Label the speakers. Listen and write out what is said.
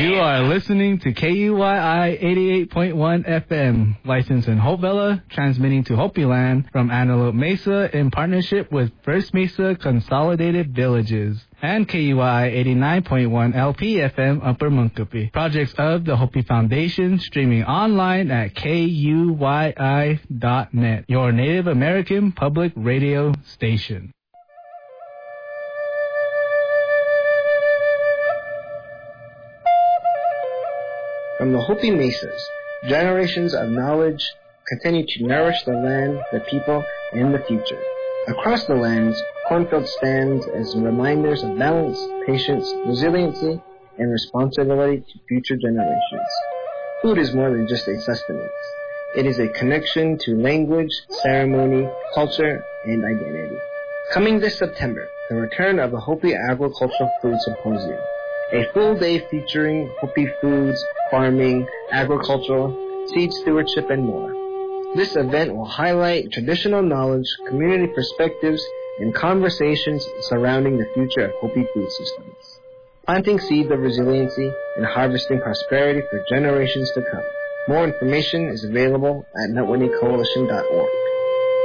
Speaker 1: You are listening to KUYI 88.1 FM, licensed in Hope Villa, transmitting to Hopi Land from Antelope Mesa in partnership with First Mesa Consolidated Villages and KUYI 89.1 LP FM Upper Munkapi. Projects of the Hopi Foundation streaming online at KUYI.net, your Native American public radio station.
Speaker 2: From the Hopi Mesas, generations of knowledge continue to nourish the land, the people, and the future. Across the lands, cornfield stands as reminders of balance, patience, resiliency, and responsibility to future generations. Food is more than just a sustenance. It is a connection to language, ceremony, culture, and identity. Coming this September, the return of the Hopi Agricultural Food Symposium, a full day featuring Hopi foods, farming, agriculture, seed stewardship, and more. This event will highlight traditional knowledge, community perspectives, and conversations surrounding the future of Hopi food systems, planting seeds of resiliency and harvesting prosperity for generations to come. More information is available at nutwinicoalition.org.